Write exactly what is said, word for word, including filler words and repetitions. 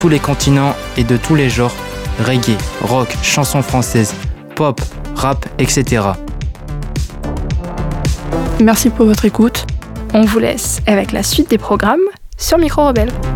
tous les continents et de tous les genres, reggae, rock, chansons françaises, pop, rap, et cetera. Merci pour votre écoute. On vous laisse avec la suite des programmes sur Micro Rebelle.